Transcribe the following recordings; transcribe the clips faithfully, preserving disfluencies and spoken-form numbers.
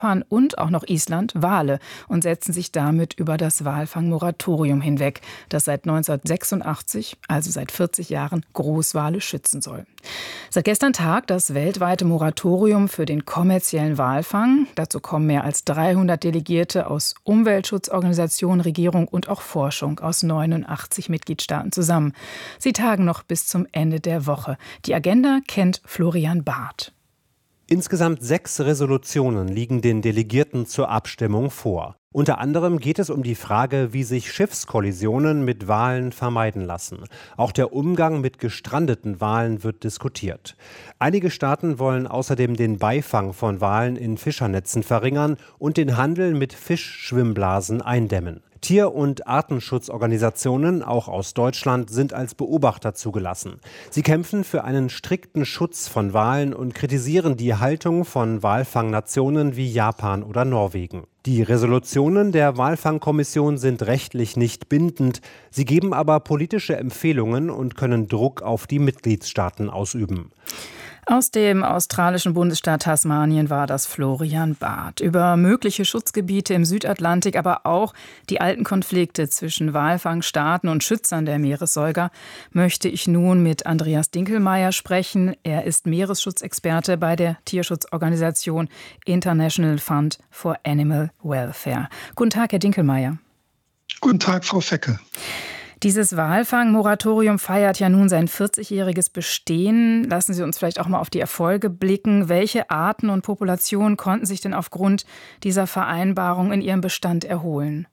Japan und auch noch Island Wale und setzen sich damit über das Walfangmoratorium hinweg, das seit neunzehnhundertsechsundachtzig, also seit vierzig Jahren, Großwale schützen soll. Seit gestern tagt das weltweite Moratorium für den kommerziellen Walfang. Dazu kommen mehr als dreihundert Delegierte aus Umweltschutzorganisationen, Regierung und auch Forschung aus neunundachtzig Mitgliedstaaten zusammen. Sie tagen noch bis zum Ende der Woche. Die Agenda kennt Florian Barth. Insgesamt sechs Resolutionen liegen den Delegierten zur Abstimmung vor. Unter anderem geht es um die Frage, wie sich Schiffskollisionen mit Walen vermeiden lassen. Auch der Umgang mit gestrandeten Walen wird diskutiert. Einige Staaten wollen außerdem den Beifang von Walen in Fischernetzen verringern und den Handel mit Fischschwimmblasen eindämmen. Tier- und Artenschutzorganisationen, auch aus Deutschland, sind als Beobachter zugelassen. Sie kämpfen für einen strikten Schutz von Walen und kritisieren die Haltung von Walfangnationen wie Japan oder Norwegen. Die Resolutionen der Walfangkommission sind rechtlich nicht bindend, sie geben aber politische Empfehlungen und können Druck auf die Mitgliedstaaten ausüben. Aus dem australischen Bundesstaat Tasmanien war das Florian Barth. Über mögliche Schutzgebiete im Südatlantik, aber auch die alten Konflikte zwischen Walfangstaaten und Schützern der Meeressäuger möchte ich nun mit Andreas Dinkelmeyer sprechen. Er ist Meeresschutzexperte bei der Tierschutzorganisation International Fund for Animal Welfare. Guten Tag, Herr Dinkelmeyer. Guten Tag, Frau Fecke. Dieses Walfangmoratorium feiert ja nun sein vierzigjähriges Bestehen. Lassen Sie uns vielleicht auch mal auf die Erfolge blicken. Welche Arten und Populationen konnten sich denn aufgrund dieser Vereinbarung in ihrem Bestand erholen?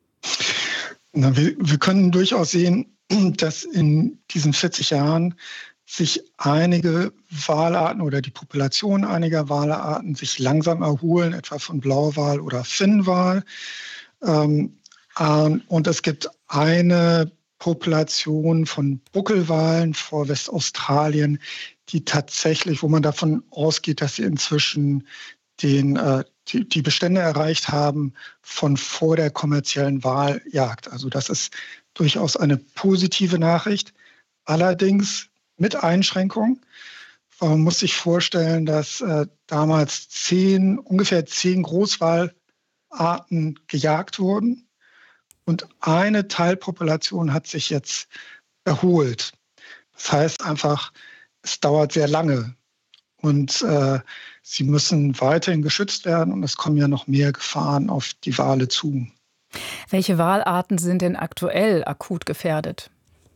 Na, wir, wir können durchaus sehen, dass in diesen vierzig Jahren sich einige Walarten oder die Population einiger Walarten sich langsam erholen, etwa von Blauwal oder Finnwal. Ähm, und es gibt eine Population von Buckelwalen vor Westaustralien, die tatsächlich, wo man davon ausgeht, dass sie inzwischen den, äh, die, die Bestände erreicht haben von vor der kommerziellen Waljagd. Also das ist durchaus eine positive Nachricht, allerdings mit Einschränkung. Man muss sich vorstellen, dass äh, damals zehn, ungefähr zehn Großwalarten gejagt wurden. Und eine Teilpopulation hat sich jetzt erholt. Das heißt einfach, es dauert sehr lange und äh, sie müssen weiterhin geschützt werden und es kommen ja noch mehr Gefahren auf die Wale zu. Welche Walarten sind denn aktuell akut gefährdet?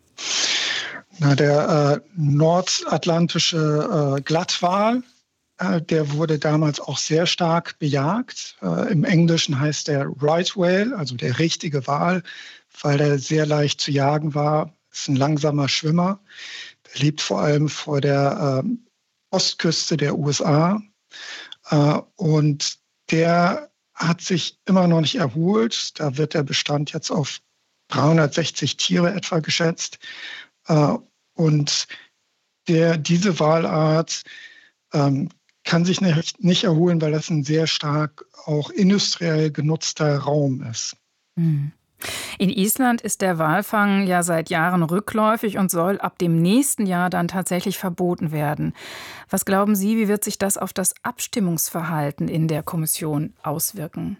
Na, der äh, nordatlantische äh, Glattwal, äh, der wurde damals auch sehr stark bejagt. Äh, Im Englischen heißt der Right Whale, also der richtige Wal, weil der sehr leicht zu jagen war. Ist ein langsamer Schwimmer. Der lebt vor allem vor der äh, Ostküste der U S A. Äh, und der hat sich immer noch nicht erholt. Da wird der Bestand jetzt auf dreihundertsechzig Tiere etwa geschätzt. Äh, und der, diese Walart ähm, kann sich nicht, nicht erholen, weil das ein sehr stark auch industriell genutzter Raum ist. In Island ist der Walfang ja seit Jahren rückläufig und soll ab dem nächsten Jahr dann tatsächlich verboten werden. Was glauben Sie, wie wird sich das auf das Abstimmungsverhalten in der Kommission auswirken?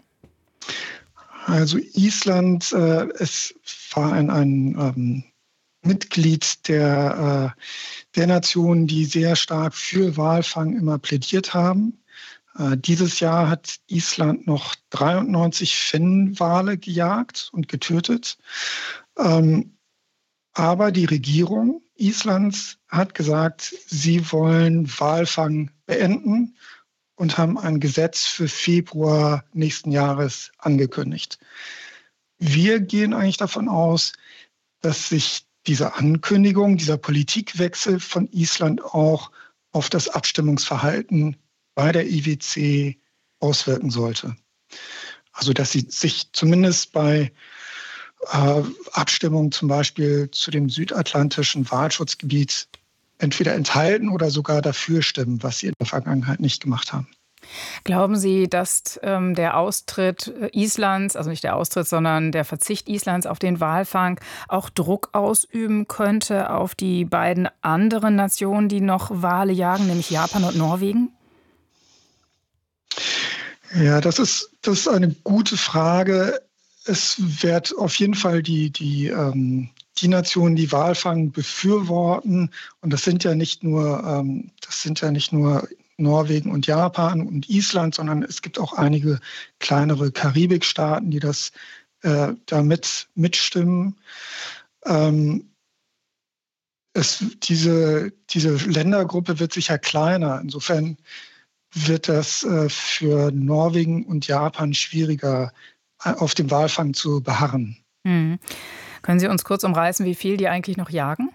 Also Island äh, es war ein, ein ähm, Mitglied der, äh, der Nationen, die sehr stark für Walfang immer plädiert haben. Äh, dieses Jahr hat Island noch dreiundneunzig Finnwale gejagt und getötet. Ähm, aber die Regierung Islands hat gesagt, sie wollen Walfang beenden und haben ein Gesetz für Februar nächsten Jahres angekündigt. Wir gehen eigentlich davon aus, dass sich diese Ankündigung, dieser Politikwechsel von Island auch auf das Abstimmungsverhalten bei der I W C auswirken sollte. Also dass sie sich zumindest bei äh, Abstimmungen zum Beispiel zu dem südatlantischen Walschutzgebiet entweder enthalten oder sogar dafür stimmen, was sie in der Vergangenheit nicht gemacht haben. Glauben Sie, dass ähm, der Austritt Islands, also nicht der Austritt, sondern der Verzicht Islands auf den Walfang auch Druck ausüben könnte auf die beiden anderen Nationen, die noch Wale jagen, nämlich Japan und Norwegen? Ja, das ist, das ist eine gute Frage. Es wird auf jeden Fall die, die, ähm, die Nationen, die Walfang befürworten. Und das sind ja nicht nur, ähm, das sind ja nicht nur Norwegen und Japan und Island, sondern es gibt auch einige kleinere Karibikstaaten, die das äh, damit mitstimmen. Ähm, es, diese, diese Ländergruppe wird sicher kleiner. Insofern wird das äh, für Norwegen und Japan schwieriger, äh, auf dem Walfang zu beharren. Hm. Können Sie uns kurz umreißen, wie viel die eigentlich noch jagen?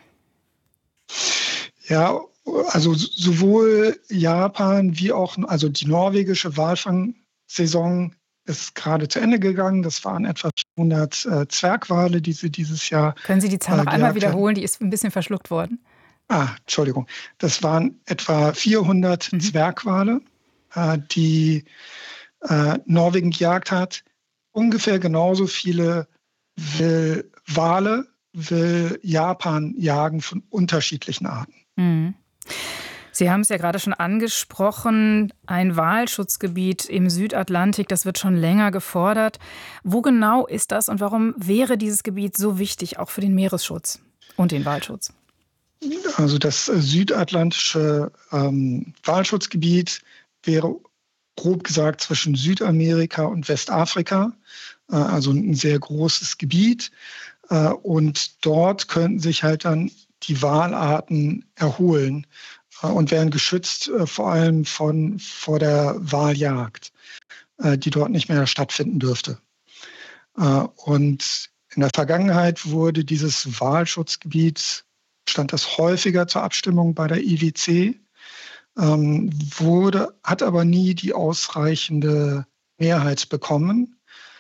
Ja, also sowohl Japan wie auch, also die norwegische Walfangsaison ist gerade zu Ende gegangen. Das waren etwa hundert äh, Zwergwale, die sie dieses Jahr Können Sie die Zahl äh, noch einmal gejagt haben. wiederholen? Die ist ein bisschen verschluckt worden. Ah, Entschuldigung. Das waren etwa vierhundert Mhm. Zwergwale, äh, die äh, Norwegen gejagt hat. Ungefähr genauso viele will Wale, will Japan jagen von unterschiedlichen Arten. Mhm. Sie haben es ja gerade schon angesprochen, ein Walschutzgebiet im Südatlantik, das wird schon länger gefordert. Wo genau ist das und warum wäre dieses Gebiet so wichtig, auch für den Meeresschutz und den Walschutz? Also das äh, südatlantische ähm, Walschutzgebiet wäre grob gesagt zwischen Südamerika und Westafrika, äh, also ein sehr großes Gebiet. Äh, und dort könnten sich halt dann die Walarten erholen äh, und werden geschützt äh, vor allem von, vor der Waljagd, äh, die dort nicht mehr stattfinden dürfte. Äh, und in der Vergangenheit wurde dieses Walschutzgebiet, stand das häufiger zur Abstimmung bei der I W C, ähm, wurde, hat aber nie die ausreichende Mehrheit bekommen.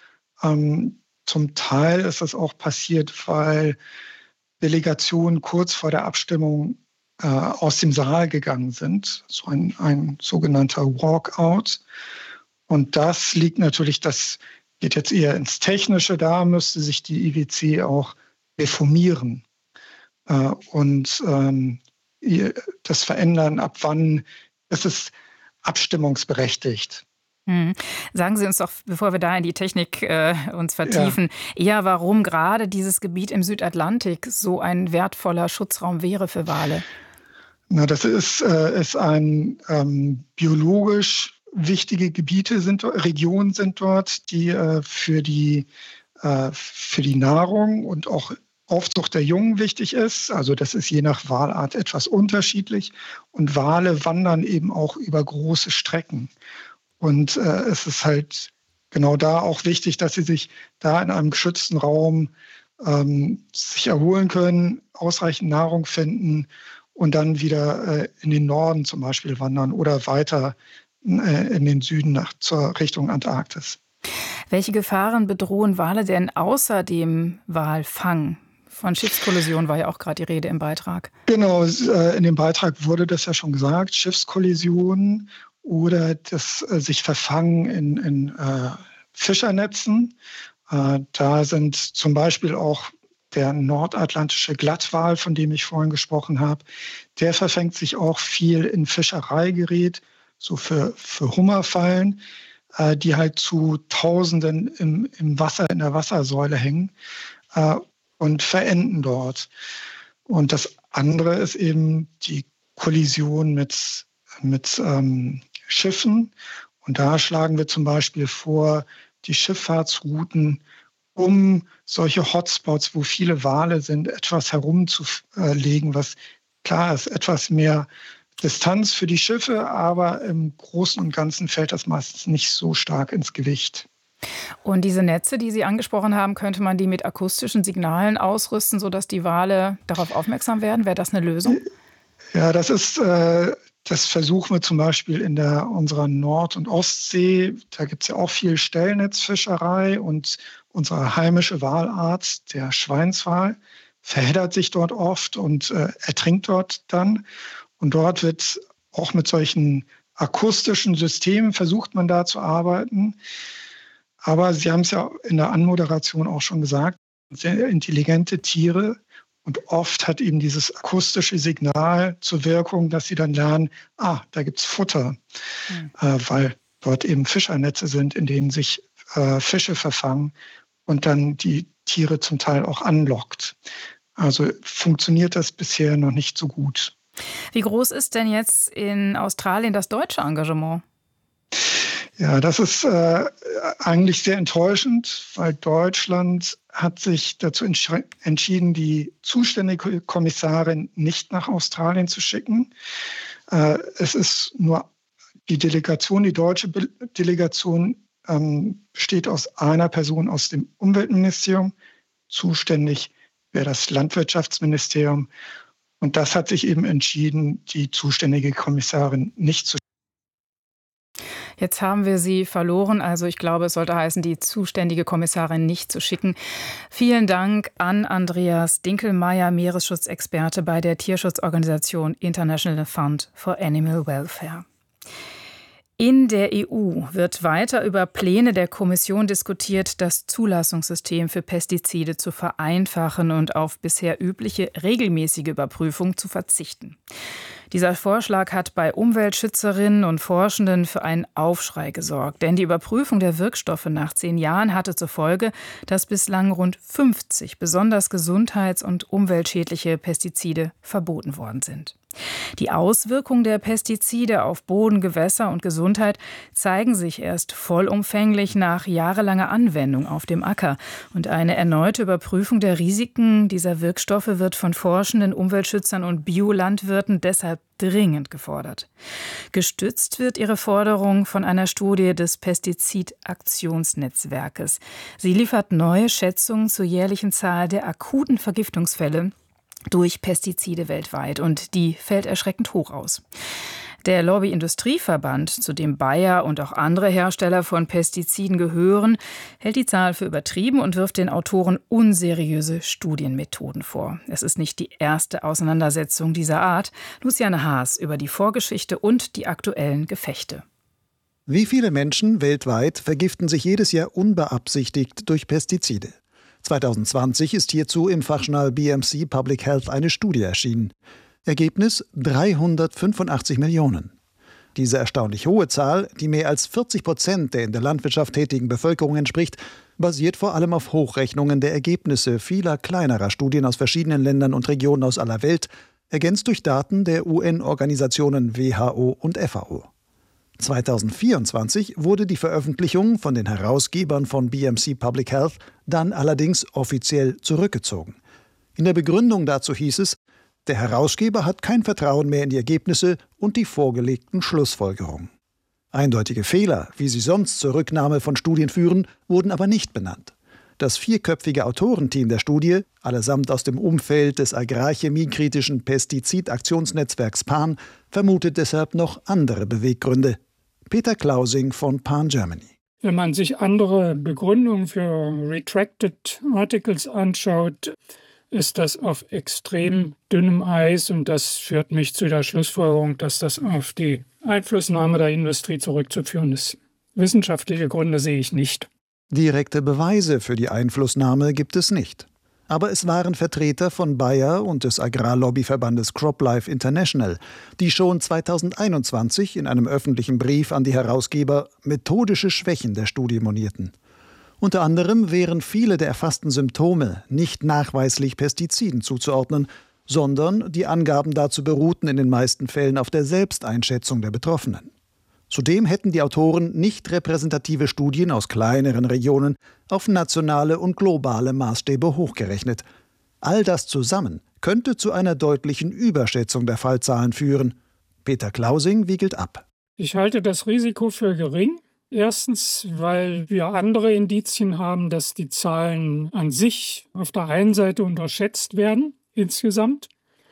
Ähm, zum Teil ist das auch passiert, weil Delegationen kurz vor der Abstimmung äh, aus dem Saal gegangen sind, so ein, ein sogenannter Walkout. Und das liegt natürlich, das geht jetzt eher ins Technische, da müsste sich die I W C auch reformieren äh, und ähm, das verändern, ab wann ist es abstimmungsberechtigt. Hm. Sagen Sie uns doch, bevor wir da in die Technik äh, uns Ja, vertiefen, eher warum gerade dieses Gebiet im Südatlantik so ein wertvoller Schutzraum wäre für Wale. na, das ist, äh, ist ein ähm, biologisch wichtige Gebiete sind, Regionen sind dort, die äh, für die, äh, für die Nahrung und auch Aufzucht der Jungen wichtig ist. Also das ist je nach Walart etwas unterschiedlich. Und Wale wandern eben auch über große Strecken. Und äh, es ist halt genau da auch wichtig, dass sie sich da in einem geschützten Raum ähm, sich erholen können, ausreichend Nahrung finden und dann wieder äh, in den Norden zum Beispiel wandern oder weiter äh, in den Süden nach, zur Richtung Antarktis. Welche Gefahren bedrohen Wale denn außer dem Walfang? Von Schiffskollision war ja auch gerade die Rede im Beitrag. Genau, äh, in dem Beitrag wurde das ja schon gesagt, Schiffskollisionen oder das äh, sich Verfangen in, in äh, Fischernetzen. Äh, da sind zum Beispiel auch der nordatlantische Glattwal, von dem ich vorhin gesprochen habe, der verfängt sich auch viel in Fischereigerät, so für, für Hummerfallen, äh, die halt zu Tausenden im, im Wasser, in der Wassersäule hängen äh, und verenden dort. Und das andere ist eben die Kollision mit, mit ähm, Schiffen. Und da schlagen wir zum Beispiel vor, die Schifffahrtsrouten um solche Hotspots, wo viele Wale sind, etwas herumzulegen, was klar ist, etwas mehr Distanz für die Schiffe, aber im Großen und Ganzen fällt das meistens nicht so stark ins Gewicht. Und diese Netze, die Sie angesprochen haben, könnte man die mit akustischen Signalen ausrüsten, sodass die Wale darauf aufmerksam werden? Wäre das eine Lösung? Ja, das ist, äh, das versuchen wir zum Beispiel in der, unserer Nord- und Ostsee. Da gibt es ja auch viel Stellnetzfischerei und unsere heimische Walart, der Schweinswal, verheddert sich dort oft und äh, ertrinkt dort dann. Und dort wird auch mit solchen akustischen Systemen versucht man da zu arbeiten. Aber Sie haben es ja in der Anmoderation auch schon gesagt, sehr intelligente Tiere. Und oft hat eben dieses akustische Signal zur Wirkung, dass sie dann lernen, ah, da gibt's Futter. Mhm. Äh, weil dort eben Fischernetze sind, in denen sich äh, Fische verfangen und dann die Tiere zum Teil auch anlockt. Also funktioniert das bisher noch nicht so gut. Wie groß ist denn jetzt in Australien das deutsche Engagement? Ja, das ist äh, eigentlich sehr enttäuschend, weil Deutschland hat sich dazu entsch- entschieden, die zuständige Kommissarin nicht nach Australien zu schicken. Äh, es ist nur die Delegation, die deutsche Be- Delegation ähm, besteht aus einer Person aus dem Umweltministerium. Zuständig wäre das Landwirtschaftsministerium. Und das hat sich eben entschieden, die zuständige Kommissarin nicht zu schicken. Jetzt haben wir sie verloren. Also ich glaube, es sollte heißen, die zuständige Kommissarin nicht zu schicken. Vielen Dank an Andreas Dinkelmeyer, Meeresschutzexperte bei der Tierschutzorganisation International Fund for Animal Welfare. In der E U wird weiter über Pläne der Kommission diskutiert, das Zulassungssystem für Pestizide zu vereinfachen und auf bisher übliche regelmäßige Überprüfung zu verzichten. Dieser Vorschlag hat bei Umweltschützerinnen und Forschenden für einen Aufschrei gesorgt. Denn die Überprüfung der Wirkstoffe nach zehn Jahren hatte zur Folge, dass bislang rund fünfzig besonders gesundheits- und umweltschädliche Pestizide verboten worden sind. Die Auswirkungen der Pestizide auf Boden, Gewässer und Gesundheit zeigen sich erst vollumfänglich nach jahrelanger Anwendung auf dem Acker. Und eine erneute Überprüfung der Risiken dieser Wirkstoffe wird von Forschenden, Umweltschützern und Biolandwirten deshalb dringend gefordert. Gestützt wird ihre Forderung von einer Studie des Pestizidaktionsnetzwerkes. Sie liefert neue Schätzungen zur jährlichen Zahl der akuten Vergiftungsfälle durch Pestizide weltweit, und die fällt erschreckend hoch aus. Der Lobby-Industrieverband, zu dem Bayer und auch andere Hersteller von Pestiziden gehören, hält die Zahl für übertrieben und wirft den Autoren unseriöse Studienmethoden vor. Es ist nicht die erste Auseinandersetzung dieser Art. Luciane Haas über die Vorgeschichte und die aktuellen Gefechte. Wie viele Menschen weltweit vergiften sich jedes Jahr unbeabsichtigt durch Pestizide? zwanzig zwanzig ist hierzu im Fachjournal B M C Public Health eine Studie erschienen. Ergebnis dreihundertfünfundachtzig Millionen. Diese erstaunlich hohe Zahl, die mehr als vierzig Prozent der in der Landwirtschaft tätigen Bevölkerung entspricht, basiert vor allem auf Hochrechnungen der Ergebnisse vieler kleinerer Studien aus verschiedenen Ländern und Regionen aus aller Welt, ergänzt durch Daten der U N-Organisationen W H O und F A O. zwanzig vierundzwanzig wurde die Veröffentlichung von den Herausgebern von B M C Public Health dann allerdings offiziell zurückgezogen. In der Begründung dazu hieß es, der Herausgeber hat kein Vertrauen mehr in die Ergebnisse und die vorgelegten Schlussfolgerungen. Eindeutige Fehler, wie sie sonst zur Rücknahme von Studien führen, wurden aber nicht benannt. Das vierköpfige Autorenteam der Studie, allesamt aus dem Umfeld des agrarchemiekritischen Pestizidaktionsnetzwerks P A N, vermutet deshalb noch andere Beweggründe. Peter Klausing von P A N Germany. Wenn man sich andere Begründungen für Retracted Articles anschaut, ist das auf extrem dünnem Eis, und das führt mich zu der Schlussfolgerung, dass das auf die Einflussnahme der Industrie zurückzuführen ist. Wissenschaftliche Gründe sehe ich nicht. Direkte Beweise für die Einflussnahme gibt es nicht. Aber es waren Vertreter von Bayer und des Agrarlobbyverbandes CropLife International, die schon zweitausendeinundzwanzig in einem öffentlichen Brief an die Herausgeber methodische Schwächen der Studie monierten. Unter anderem wären viele der erfassten Symptome nicht nachweislich Pestiziden zuzuordnen, sondern die Angaben dazu beruhten in den meisten Fällen auf der Selbsteinschätzung der Betroffenen. Zudem hätten die Autoren nicht repräsentative Studien aus kleineren Regionen auf nationale und globale Maßstäbe hochgerechnet. All das zusammen könnte zu einer deutlichen Überschätzung der Fallzahlen führen. Peter Klausing wiegelt ab. Ich halte das Risiko für gering. Erstens, weil wir andere Indizien haben, dass die Zahlen an sich auf der einen Seite unterschätzt werden, insgesamt.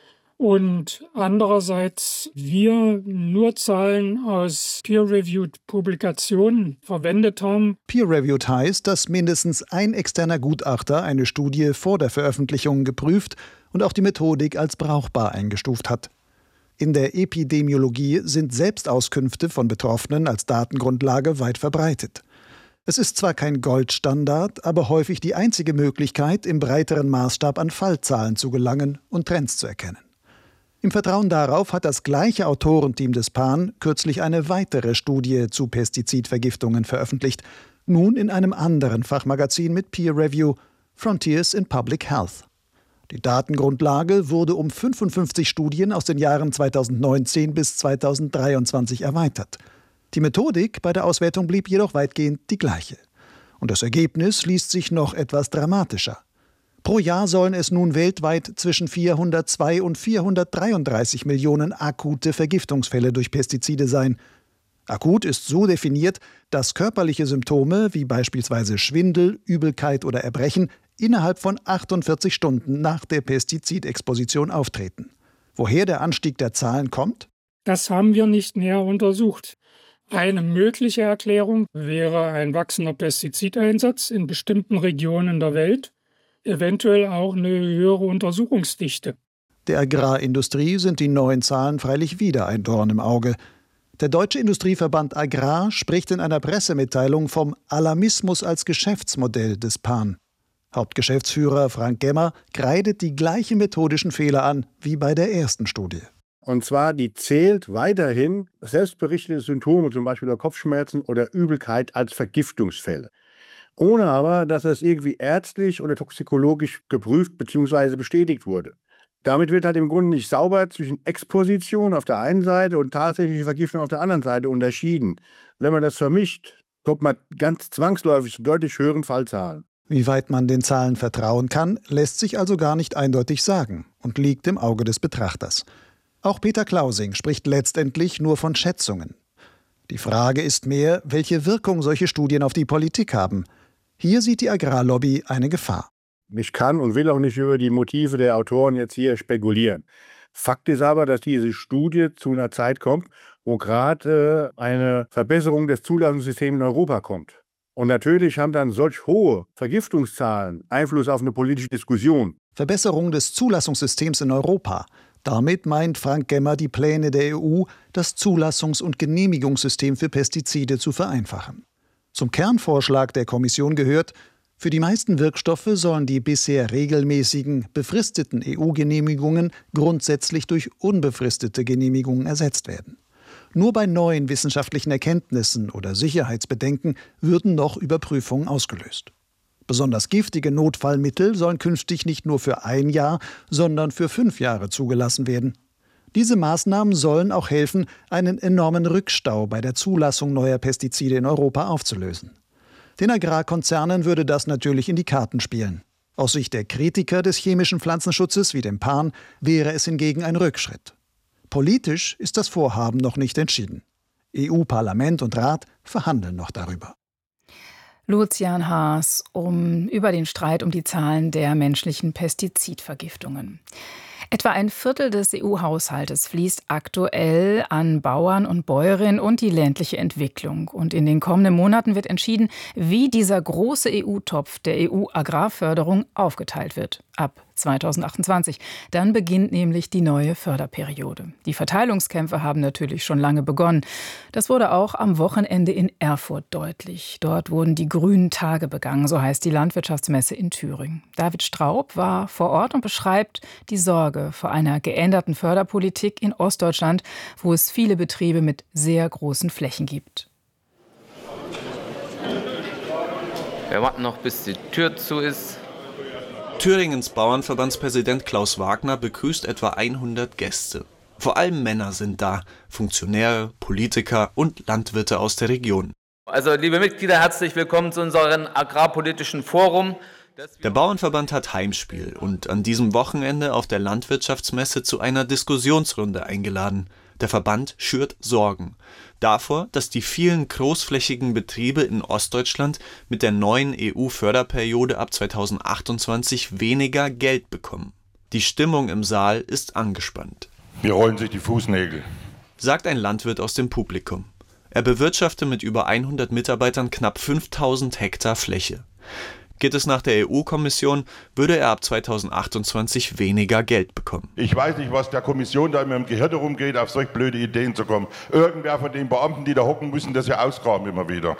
Und andererseits wir nur Zahlen aus peer-reviewed Publikationen verwendet haben. Peer-reviewed heißt, dass mindestens ein externer Gutachter eine Studie vor der Veröffentlichung geprüft und auch die Methodik als brauchbar eingestuft hat. In der Epidemiologie sind Selbstauskünfte von Betroffenen als Datengrundlage weit verbreitet. Es ist zwar kein Goldstandard, aber häufig die einzige Möglichkeit, im breiteren Maßstab an Fallzahlen zu gelangen und Trends zu erkennen. Im Vertrauen darauf hat das gleiche Autorenteam des P A N kürzlich eine weitere Studie zu Pestizidvergiftungen veröffentlicht, nun in einem anderen Fachmagazin mit Peer Review, Frontiers in Public Health. Die Datengrundlage wurde um fünfundfünfzig Studien aus den Jahren zweitausendneunzehn bis zweitausenddreiundzwanzig erweitert. Die Methodik bei der Auswertung blieb jedoch weitgehend die gleiche. Und das Ergebnis liest sich noch etwas dramatischer. Pro Jahr sollen es nun weltweit zwischen vierhundertzwei und vierhundertdreiunddreißig Millionen akute Vergiftungsfälle durch Pestizide sein. Akut ist so definiert, dass körperliche Symptome wie beispielsweise Schwindel, Übelkeit oder Erbrechen innerhalb von achtundvierzig Stunden nach der Pestizidexposition auftreten. Woher der Anstieg der Zahlen kommt? Das haben wir nicht näher untersucht. Eine mögliche Erklärung wäre ein wachsender Pestizideinsatz in bestimmten Regionen der Welt, eventuell auch eine höhere Untersuchungsdichte. Der Agrarindustrie sind die neuen Zahlen freilich wieder ein Dorn im Auge. Der Deutsche Industrieverband Agrar spricht in einer Pressemitteilung vom Alarmismus als Geschäftsmodell des P A N. Hauptgeschäftsführer Frank Gemmer kreidet die gleichen methodischen Fehler an wie bei der ersten Studie. Und zwar, die zählt weiterhin selbstberichtete Symptome, zum Beispiel Kopfschmerzen oder Übelkeit, als Vergiftungsfälle. Ohne aber, dass das irgendwie ärztlich oder toxikologisch geprüft bzw. bestätigt wurde. Damit wird halt im Grunde nicht sauber zwischen Exposition auf der einen Seite und tatsächliche Vergiftung auf der anderen Seite unterschieden. Wenn man das vermischt, kommt man ganz zwangsläufig zu deutlich höheren Fallzahlen. Wie weit man den Zahlen vertrauen kann, lässt sich also gar nicht eindeutig sagen und liegt im Auge des Betrachters. Auch Peter Klausing spricht letztendlich nur von Schätzungen. Die Frage ist mehr, welche Wirkung solche Studien auf die Politik haben. Hier sieht die Agrarlobby eine Gefahr. Ich kann und will auch nicht über die Motive der Autoren jetzt hier spekulieren. Fakt ist aber, dass diese Studie zu einer Zeit kommt, wo gerade äh, eine Verbesserung des Zulassungssystems in Europa kommt. Und natürlich haben dann solch hohe Vergiftungszahlen Einfluss auf eine politische Diskussion. Verbesserung des Zulassungssystems in Europa. Damit meint Frank Gemmer die Pläne der E U, das Zulassungs- und Genehmigungssystem für Pestizide zu vereinfachen. Zum Kernvorschlag der Kommission gehört, für die meisten Wirkstoffe sollen die bisher regelmäßigen, befristeten E U-Genehmigungen grundsätzlich durch unbefristete Genehmigungen ersetzt werden. Nur bei neuen wissenschaftlichen Erkenntnissen oder Sicherheitsbedenken würden noch Überprüfungen ausgelöst. Besonders giftige Notfallmittel sollen künftig nicht nur für ein Jahr, sondern für fünf Jahre zugelassen werden. Diese Maßnahmen sollen auch helfen, einen enormen Rückstau bei der Zulassung neuer Pestizide in Europa aufzulösen. Den Agrarkonzernen würde das natürlich in die Karten spielen. Aus Sicht der Kritiker des chemischen Pflanzenschutzes wie dem P A N wäre es hingegen ein Rückschritt. Politisch ist das Vorhaben noch nicht entschieden. E U-Parlament und Rat verhandeln noch darüber. Lucian Haas um, über den Streit um die Zahlen der menschlichen Pestizidvergiftungen. Etwa ein Viertel des E U-Haushaltes fließt aktuell an Bauern und Bäuerinnen und die ländliche Entwicklung. Und in den kommenden Monaten wird entschieden, wie dieser große E U-Topf der E U-Agrarförderung aufgeteilt wird. Ab zweitausendachtundzwanzig. Dann beginnt nämlich die neue Förderperiode. Die Verteilungskämpfe haben natürlich schon lange begonnen. Das wurde auch am Wochenende in Erfurt deutlich. Dort wurden die grünen Tage begangen, so heißt die Landwirtschaftsmesse in Thüringen. David Straub war vor Ort und beschreibt die Sorge vor einer geänderten Förderpolitik in Ostdeutschland, wo es viele Betriebe mit sehr großen Flächen gibt. Wir warten noch, bis die Tür zu ist. Thüringens Bauernverbandspräsident Klaus Wagner begrüßt etwa hundert Gäste. Vor allem Männer sind da, Funktionäre, Politiker und Landwirte aus der Region. Also, liebe Mitglieder, herzlich willkommen zu unserem agrarpolitischen Forum. Der Bauernverband hat Heimspiel und an diesem Wochenende auf der Landwirtschaftsmesse zu einer Diskussionsrunde eingeladen. Der Verband schürt Sorgen davor, dass die vielen großflächigen Betriebe in Ostdeutschland mit der neuen E U-Förderperiode ab zweitausendachtundzwanzig weniger Geld bekommen. Die Stimmung im Saal ist angespannt. Mir rollen sich die Fußnägel, sagt ein Landwirt aus dem Publikum. Er bewirtschafte mit über hundert Mitarbeitern knapp fünftausend Hektar Fläche. Geht es nach der E U-Kommission, würde er ab zweitausendachtundzwanzig weniger Geld bekommen. Ich weiß nicht, was der Kommission da immer im Gehirn rumgeht, auf solch blöde Ideen zu kommen. Irgendwer von den Beamten, die da hocken, müssen das ja ausgraben immer wieder.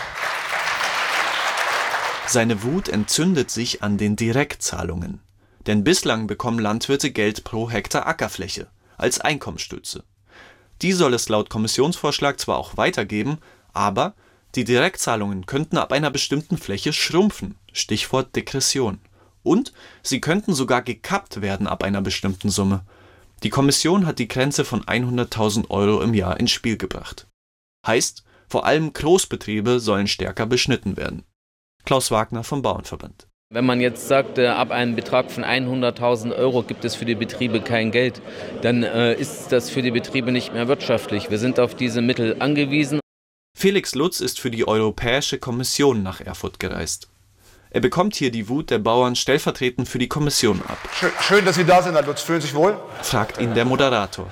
Seine Wut entzündet sich an den Direktzahlungen. Denn bislang bekommen Landwirte Geld pro Hektar Ackerfläche. als Einkommensstütze. Die soll es laut Kommissionsvorschlag zwar auch weitergeben, aber die Direktzahlungen könnten ab einer bestimmten Fläche schrumpfen, Stichwort Degression. Und sie könnten sogar gekappt werden ab einer bestimmten Summe. Die Kommission hat die Grenze von hunderttausend Euro im Jahr ins Spiel gebracht. Heißt, vor allem Großbetriebe sollen stärker beschnitten werden. Klaus Wagner vom Bauernverband. Wenn man jetzt sagt, äh, ab einem Betrag von hunderttausend Euro gibt es für die Betriebe kein Geld, dann äh, ist das für die Betriebe nicht mehr wirtschaftlich. Wir sind auf diese Mittel angewiesen. Felix Lutz ist für die Europäische Kommission nach Erfurt gereist. Er bekommt hier die Wut der Bauern stellvertretend für die Kommission ab. Schön, schön dass Sie da sind, Herr Lutz. Fühlen Sie sich wohl? Fragt ihn der Moderator.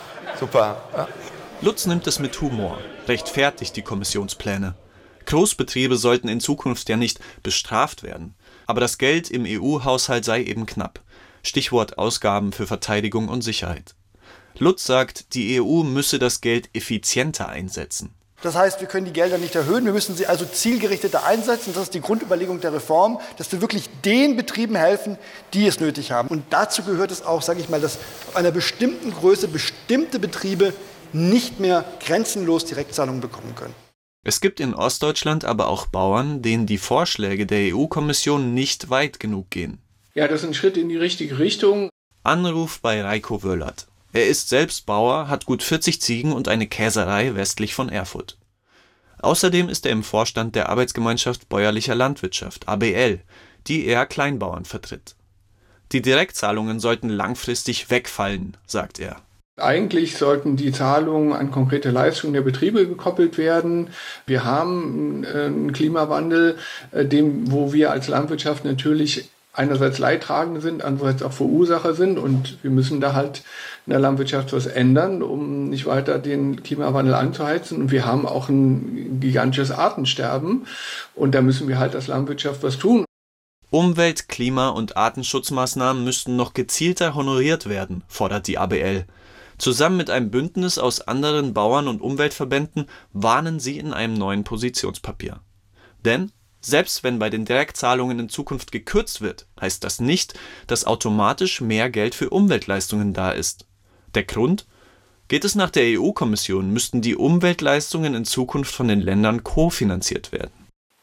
Super. Ja. Lutz nimmt es mit Humor, rechtfertigt die Kommissionspläne. Großbetriebe sollten in Zukunft ja nicht bestraft werden. Aber das Geld im E U-Haushalt sei eben knapp. Stichwort Ausgaben für Verteidigung und Sicherheit. Lutz sagt, die E U müsse das Geld effizienter einsetzen. Das heißt, wir können die Gelder nicht erhöhen, wir müssen sie also zielgerichteter einsetzen. Das ist die Grundüberlegung der Reform, dass wir wirklich den Betrieben helfen, die es nötig haben. Und dazu gehört es auch, sage ich mal, dass auf einer bestimmten Größe bestimmte Betriebe nicht mehr grenzenlos Direktzahlungen bekommen können. Es gibt in Ostdeutschland aber auch Bauern, denen die Vorschläge der E U-Kommission nicht weit genug gehen. Ja, das ist ein Schritt in die richtige Richtung. Anruf bei Reiko Wöllert. Er ist selbst Bauer, hat gut vierzig Ziegen und eine Käserei westlich von Erfurt. Außerdem ist er im Vorstand der Arbeitsgemeinschaft Bäuerlicher Landwirtschaft, A B L, die eher Kleinbauern vertritt. Die Direktzahlungen sollten langfristig wegfallen, sagt er. Eigentlich sollten die Zahlungen an konkrete Leistungen der Betriebe gekoppelt werden. Wir haben einen Klimawandel, dem, wo wir als Landwirtschaft natürlich einerseits Leidtragende sind, andererseits auch Verursacher sind. Und wir müssen da halt in der Landwirtschaft was ändern, um nicht weiter den Klimawandel anzuheizen. Und wir haben auch ein gigantisches Artensterben. Und da müssen wir halt als Landwirtschaft was tun. Umwelt-, Klima- und Artenschutzmaßnahmen müssten noch gezielter honoriert werden, fordert die A B L. Zusammen mit einem Bündnis aus anderen Bauern- und Umweltverbänden warnen sie in einem neuen Positionspapier. Denn selbst wenn bei den Direktzahlungen in Zukunft gekürzt wird, heißt das nicht, dass automatisch mehr Geld für Umweltleistungen da ist. Der Grund? Geht es nach der E U-Kommission, müssten die Umweltleistungen in Zukunft von den Ländern kofinanziert werden.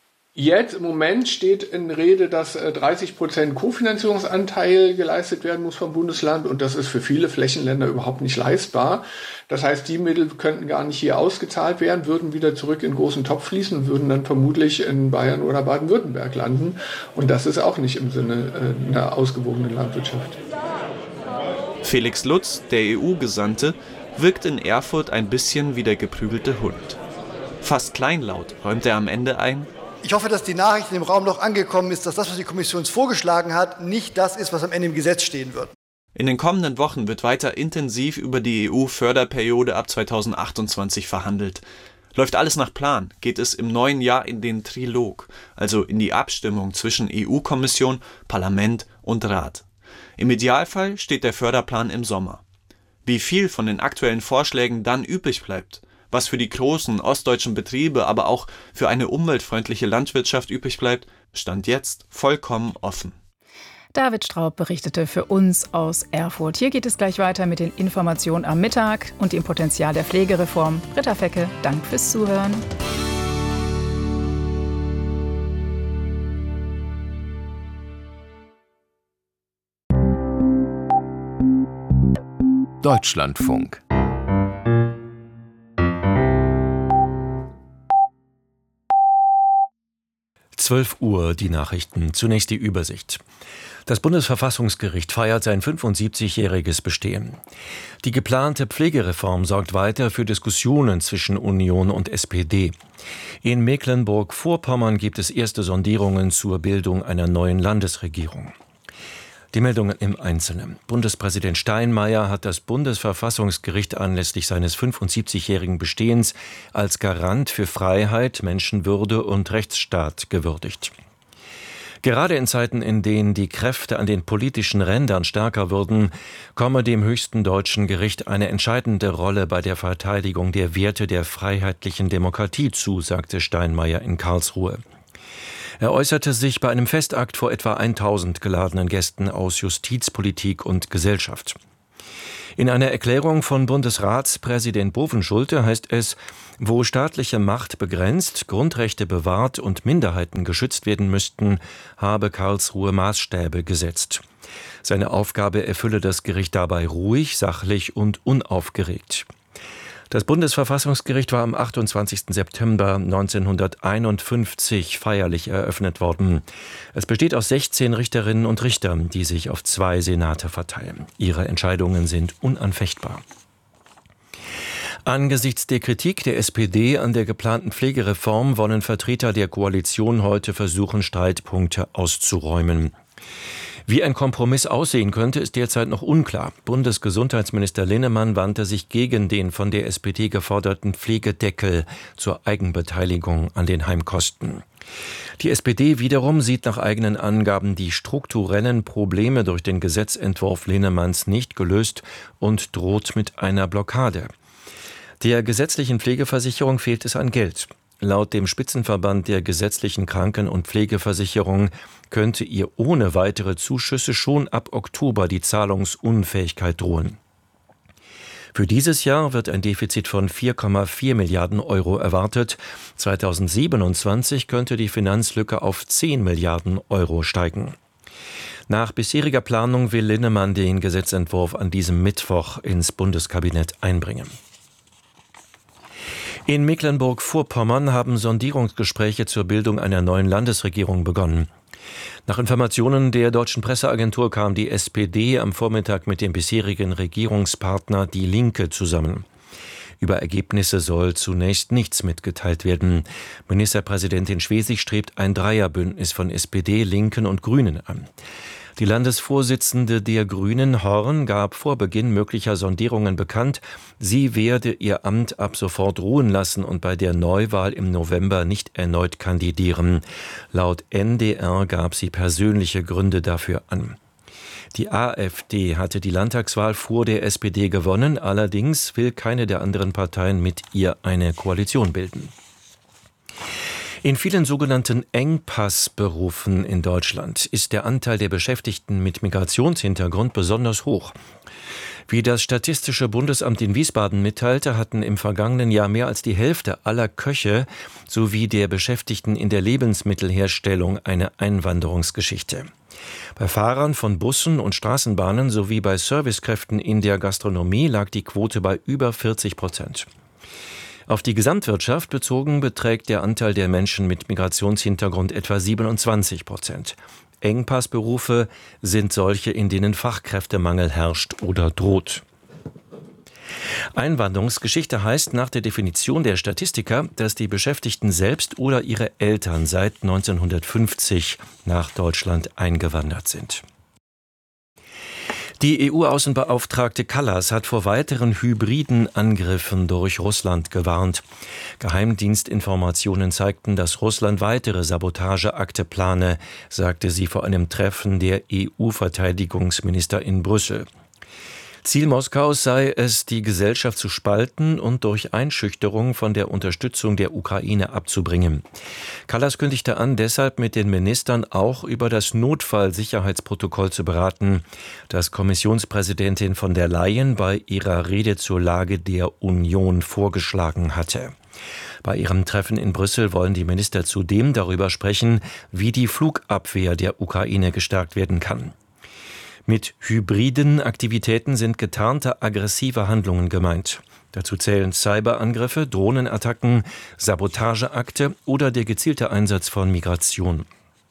Jetzt im Moment steht in Rede, dass dreißig Prozent Kofinanzierungsanteil geleistet werden muss vom Bundesland und das ist für viele Flächenländer überhaupt nicht leistbar. Das heißt, die Mittel könnten gar nicht hier ausgezahlt werden, würden wieder zurück in den großen Topf fließen und würden dann vermutlich in Bayern oder Baden-Württemberg landen. Und das ist auch nicht im Sinne einer ausgewogenen Landwirtschaft. Felix Lutz, der E U-Gesandte, wirkt in Erfurt ein bisschen wie der geprügelte Hund. Fast kleinlaut räumt er am Ende ein: Ich hoffe, dass die Nachricht im Raum noch angekommen ist, dass das, was die Kommission vorgeschlagen hat, nicht das ist, was am Ende im Gesetz stehen wird. In den kommenden Wochen wird weiter intensiv über die E U-Förderperiode ab zweitausendachtundzwanzig verhandelt. Läuft alles nach Plan, geht es im neuen Jahr in den Trilog, also in die Abstimmung zwischen E U-Kommission, Parlament und Rat. Im Idealfall steht der Förderplan im Sommer. Wie viel von den aktuellen Vorschlägen dann übrig bleibt, was für die großen ostdeutschen Betriebe, aber auch für eine umweltfreundliche Landwirtschaft übrig bleibt, stand jetzt vollkommen offen. David Straub berichtete für uns aus Erfurt. Hier geht es gleich weiter mit den Informationen am Mittag und dem Potenzial der Pflegereform. Britta Fecke, Dank fürs Zuhören. Deutschlandfunk. zwölf Uhr, die Nachrichten. Zunächst die Übersicht. Das Bundesverfassungsgericht feiert sein fünfundsiebzigjähriges Bestehen. Die geplante Pflegereform sorgt weiter für Diskussionen zwischen Union und S P D. In Mecklenburg-Vorpommern gibt es erste Sondierungen zur Bildung einer neuen Landesregierung. Die Meldungen im Einzelnen. Bundespräsident Steinmeier hat das Bundesverfassungsgericht anlässlich seines fünfundsiebzigjährigen Bestehens als Garant für Freiheit, Menschenwürde und Rechtsstaat gewürdigt. Gerade in Zeiten, in denen die Kräfte an den politischen Rändern stärker würden, komme dem höchsten deutschen Gericht eine entscheidende Rolle bei der Verteidigung der Werte der freiheitlichen Demokratie zu, sagte Steinmeier in Karlsruhe. Er äußerte sich bei einem Festakt vor etwa tausend geladenen Gästen aus Justiz, Politik und Gesellschaft. In einer Erklärung von Bundesratspräsident Bovenschulte heißt es, wo staatliche Macht begrenzt, Grundrechte bewahrt und Minderheiten geschützt werden müssten, habe Karlsruhe Maßstäbe gesetzt. Seine Aufgabe erfülle das Gericht dabei ruhig, sachlich und unaufgeregt. Das Bundesverfassungsgericht war am achtundzwanzigsten September neunzehnhunderteinundfünfzig feierlich eröffnet worden. Es besteht aus sechzehn Richterinnen und Richtern, die sich auf zwei Senate verteilen. Ihre Entscheidungen sind unanfechtbar. Angesichts der Kritik der S P D an der geplanten Pflegereform wollen Vertreter der Koalition heute versuchen, Streitpunkte auszuräumen. Wie ein Kompromiss aussehen könnte, ist derzeit noch unklar. Bundesgesundheitsminister Linnemann wandte sich gegen den von der S P D geforderten Pflegedeckel zur Eigenbeteiligung an den Heimkosten. Die S P D wiederum sieht nach eigenen Angaben die strukturellen Probleme durch den Gesetzentwurf Linnemanns nicht gelöst und droht mit einer Blockade. Der gesetzlichen Pflegeversicherung fehlt es an Geld. Laut dem Spitzenverband der gesetzlichen Kranken- und Pflegeversicherung könnte ihr ohne weitere Zuschüsse schon ab Oktober die Zahlungsunfähigkeit drohen. Für dieses Jahr wird ein Defizit von vier Komma vier Milliarden Euro erwartet. zweitausendsiebenundzwanzig könnte die Finanzlücke auf zehn Milliarden Euro steigen. Nach bisheriger Planung will Linnemann den Gesetzentwurf an diesem Mittwoch ins Bundeskabinett einbringen. In Mecklenburg-Vorpommern haben Sondierungsgespräche zur Bildung einer neuen Landesregierung begonnen. Nach Informationen der deutschen Presseagentur kam die S P D am Vormittag mit dem bisherigen Regierungspartner Die Linke zusammen. Über Ergebnisse soll zunächst nichts mitgeteilt werden. Ministerpräsidentin Schwesig strebt ein Dreierbündnis von S P D, Linken und Grünen an. Die Landesvorsitzende der Grünen, Horn, gab vor Beginn möglicher Sondierungen bekannt, sie werde ihr Amt ab sofort ruhen lassen und bei der Neuwahl im November nicht erneut kandidieren. Laut N D R gab sie persönliche Gründe dafür an. Die AfD hatte die Landtagswahl vor der S P D gewonnen, allerdings will keine der anderen Parteien mit ihr eine Koalition bilden. In vielen sogenannten Engpassberufen in Deutschland ist der Anteil der Beschäftigten mit Migrationshintergrund besonders hoch. Wie das Statistische Bundesamt in Wiesbaden mitteilte, hatten im vergangenen Jahr mehr als die Hälfte aller Köche sowie der Beschäftigten in der Lebensmittelherstellung eine Einwanderungsgeschichte. Bei Fahrern von Bussen und Straßenbahnen sowie bei Servicekräften in der Gastronomie lag die Quote bei über vierzig Prozent. Auf die Gesamtwirtschaft bezogen beträgt der Anteil der Menschen mit Migrationshintergrund etwa siebenundzwanzig Prozent. Engpassberufe sind solche, in denen Fachkräftemangel herrscht oder droht. Einwanderungsgeschichte heißt nach der Definition der Statistiker, dass die Beschäftigten selbst oder ihre Eltern seit neunzehnhundertfünfzig nach Deutschland eingewandert sind. Die E U-Außenbeauftragte Kallas hat vor weiteren hybriden Angriffen durch Russland gewarnt. Geheimdienstinformationen zeigten, dass Russland weitere Sabotageakte plane, sagte sie vor einem Treffen der E U-Verteidigungsminister in Brüssel. Ziel Moskaus sei es, die Gesellschaft zu spalten und durch Einschüchterung von der Unterstützung der Ukraine abzubringen. Kallas kündigte an, deshalb mit den Ministern auch über das Notfallsicherheitsprotokoll zu beraten, das Kommissionspräsidentin von der Leyen bei ihrer Rede zur Lage der Union vorgeschlagen hatte. Bei ihrem Treffen in Brüssel wollen die Minister zudem darüber sprechen, wie die Flugabwehr der Ukraine gestärkt werden kann. Mit hybriden Aktivitäten sind getarnte aggressive Handlungen gemeint. Dazu zählen Cyberangriffe, Drohnenattacken, Sabotageakte oder der gezielte Einsatz von Migration.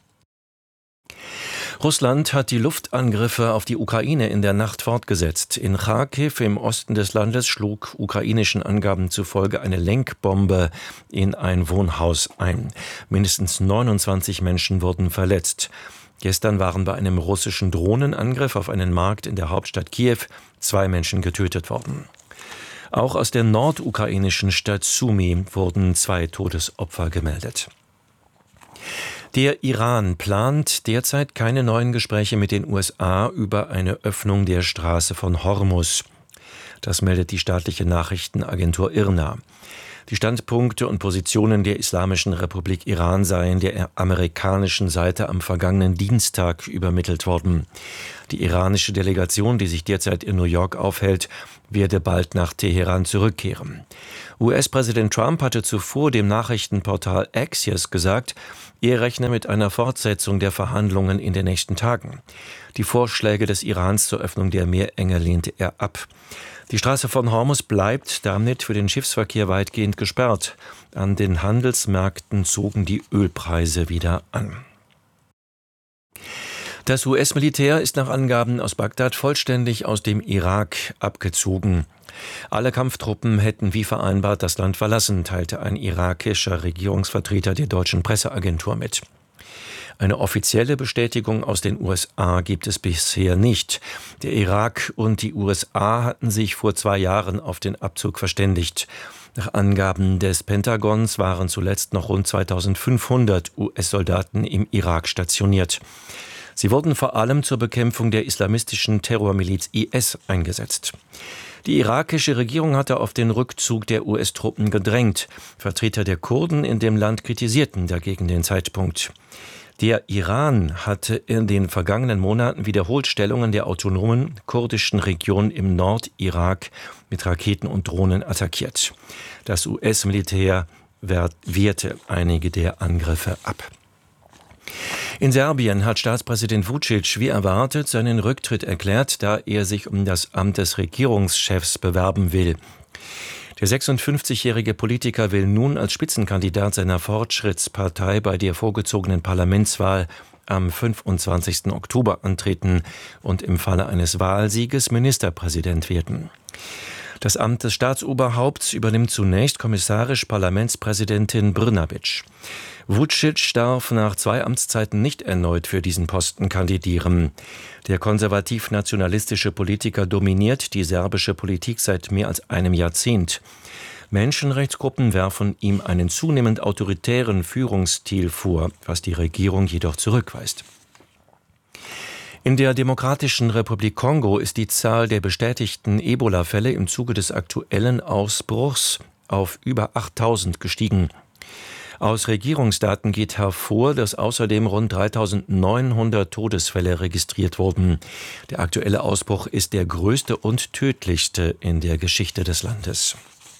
Russland hat die Luftangriffe auf die Ukraine in der Nacht fortgesetzt. In Charkiw im Osten des Landes schlug ukrainischen Angaben zufolge eine Lenkbombe in ein Wohnhaus ein. Mindestens neunundzwanzig Menschen wurden verletzt. Gestern waren bei einem russischen Drohnenangriff auf einen Markt in der Hauptstadt Kiew zwei Menschen getötet worden. Auch aus der nordukrainischen Stadt Sumy wurden zwei Todesopfer gemeldet. Der Iran plant derzeit keine neuen Gespräche mit den U S A über eine Öffnung der Straße von Hormuz. Das meldet die staatliche Nachrichtenagentur I R N A. Die Standpunkte und Positionen der Islamischen Republik Iran seien der amerikanischen Seite am vergangenen Dienstag übermittelt worden. Die iranische Delegation, die sich derzeit in New York aufhält, werde bald nach Teheran zurückkehren. U S-Präsident Trump hatte zuvor dem Nachrichtenportal Axios gesagt, er rechne mit einer Fortsetzung der Verhandlungen in den nächsten Tagen. Die Vorschläge des Irans zur Öffnung der Meerenge lehnte er ab. Die Straße von Hormuz bleibt damit für den Schiffsverkehr weitgehend gesperrt. An den Handelsmärkten zogen die Ölpreise wieder an. Das U S-Militär ist nach Angaben aus Bagdad vollständig aus dem Irak abgezogen. Alle Kampftruppen hätten wie vereinbart das Land verlassen, teilte ein irakischer Regierungsvertreter der deutschen Presseagentur mit. Eine offizielle Bestätigung aus den U S A gibt es bisher nicht. Der Irak und die U S A hatten sich vor zwei Jahren auf den Abzug verständigt. Nach Angaben des Pentagons waren zuletzt noch rund zweitausendfünfhundert U S-Soldaten im Irak stationiert. Sie wurden vor allem zur Bekämpfung der islamistischen Terrormiliz I S eingesetzt. Die irakische Regierung hatte auf den Rückzug der U S-Truppen gedrängt. Vertreter der Kurden in dem Land kritisierten dagegen den Zeitpunkt. Der Iran hatte in den vergangenen Monaten wiederholt Stellungen der autonomen kurdischen Region im Nordirak mit Raketen und Drohnen attackiert. Das U S-Militär wehrte einige der Angriffe ab. In Serbien hat Staatspräsident Vučić wie erwartet seinen Rücktritt erklärt, da er sich um das Amt des Regierungschefs bewerben will. Der sechsundfünfzigjährige Politiker will nun als Spitzenkandidat seiner Fortschrittspartei bei der vorgezogenen Parlamentswahl am fünfundzwanzigsten Oktober antreten und im Falle eines Wahlsieges Ministerpräsident werden. Das Amt des Staatsoberhaupts übernimmt zunächst kommissarisch Parlamentspräsidentin Brnabić. Vučić darf nach zwei Amtszeiten nicht erneut für diesen Posten kandidieren. Der konservativ-nationalistische Politiker dominiert die serbische Politik seit mehr als einem Jahrzehnt. Menschenrechtsgruppen werfen ihm einen zunehmend autoritären Führungsstil vor, was die Regierung jedoch zurückweist. In der Demokratischen Republik Kongo ist die Zahl der bestätigten Ebola-Fälle im Zuge des aktuellen Ausbruchs auf über achttausend gestiegen. Aus Regierungsdaten geht hervor, dass außerdem rund dreitausendneunhundert Todesfälle registriert wurden. Der aktuelle Ausbruch ist der größte und tödlichste in der Geschichte des Landes.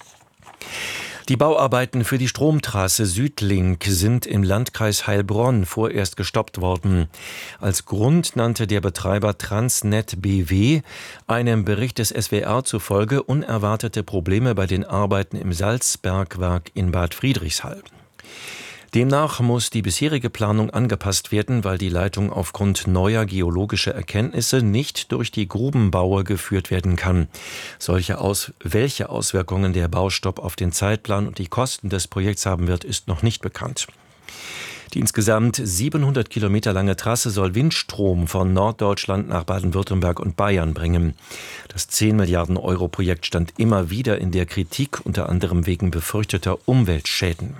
Die Bauarbeiten für die Stromtrasse Südlink sind im Landkreis Heilbronn vorerst gestoppt worden. Als Grund nannte der Betreiber Transnet B W einem Bericht des S W R zufolge unerwartete Probleme bei den Arbeiten im Salzbergwerk in Bad Friedrichshall. Demnach muss die bisherige Planung angepasst werden, weil die Leitung aufgrund neuer geologischer Erkenntnisse nicht durch die Grubenbaue geführt werden kann. Solche Aus- welche Auswirkungen der Baustopp auf den Zeitplan und die Kosten des Projekts haben wird, ist noch nicht bekannt. Die insgesamt siebenhundert Kilometer lange Trasse soll Windstrom von Norddeutschland nach Baden-Württemberg und Bayern bringen. Das zehn Milliarden Euro Projekt stand immer wieder in der Kritik, unter anderem wegen befürchteter Umweltschäden.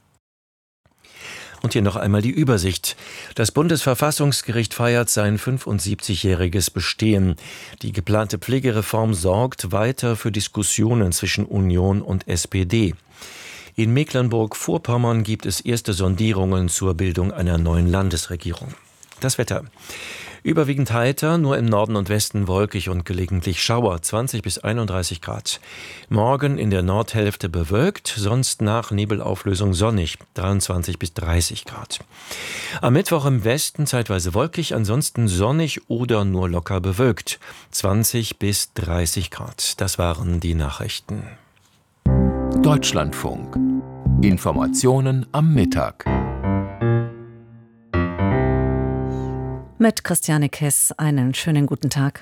Und hier noch einmal die Übersicht. Das Bundesverfassungsgericht feiert sein fünfundsiebzigjähriges Bestehen. Die geplante Pflegereform sorgt weiter für Diskussionen zwischen Union und S P D. In Mecklenburg-Vorpommern gibt es erste Sondierungen zur Bildung einer neuen Landesregierung. Das Wetter. Überwiegend heiter, nur im Norden und Westen wolkig und gelegentlich Schauer, zwanzig bis einunddreißig Grad. Morgen in der Nordhälfte bewölkt, sonst nach Nebelauflösung sonnig, dreiundzwanzig bis dreißig Grad. Am Mittwoch im Westen zeitweise wolkig, ansonsten sonnig oder nur locker bewölkt, zwanzig bis dreißig Grad. Das waren die Nachrichten. Deutschlandfunk. Informationen am Mittag. Mit Christiane Kess einen schönen guten Tag.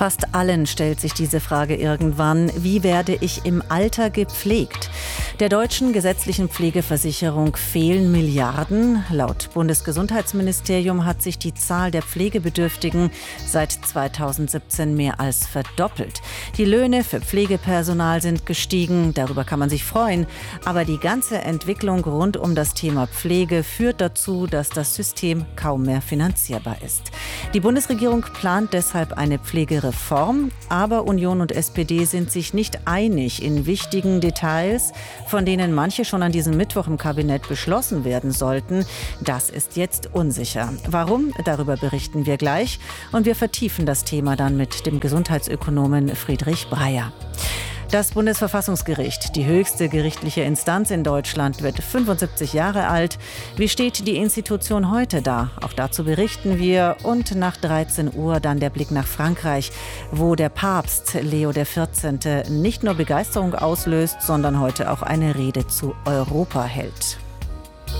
Fast allen stellt sich diese Frage irgendwann: Wie werde ich im Alter gepflegt? Der deutschen gesetzlichen Pflegeversicherung fehlen Milliarden. Laut Bundesgesundheitsministerium hat sich die Zahl der Pflegebedürftigen seit zweitausendsiebzehn mehr als verdoppelt. Die Löhne für Pflegepersonal sind gestiegen, darüber kann man sich freuen. Aber die ganze Entwicklung rund um das Thema Pflege führt dazu, dass das System kaum mehr finanzierbar ist. Die Bundesregierung plant deshalb eine Pflegereform, aber Union und S P D sind sich nicht einig in wichtigen Details, von denen manche schon an diesem Mittwoch im Kabinett beschlossen werden sollten. Das ist jetzt unsicher. Warum? Darüber berichten wir gleich. Und wir vertiefen das Thema dann mit dem Gesundheitsökonomen Friedrich Breyer. Das Bundesverfassungsgericht, die höchste gerichtliche Instanz in Deutschland, wird fünfundsiebzig Jahre alt. Wie steht die Institution heute da? Auch dazu berichten wir. Und nach dreizehn Uhr dann der Blick nach Frankreich, wo der Papst Leo der vierzehnte nicht nur Begeisterung auslöst, sondern heute auch eine Rede zu Europa hält.